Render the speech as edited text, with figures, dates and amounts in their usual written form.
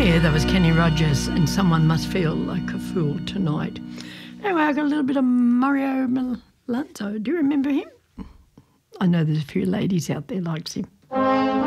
Yeah, that was Kenny Rogers and Someone Must Feel Like a Fool Tonight. Anyway, I got a little bit of Mario Milazzo. Do you remember him? I know there's a few ladies out there likes him.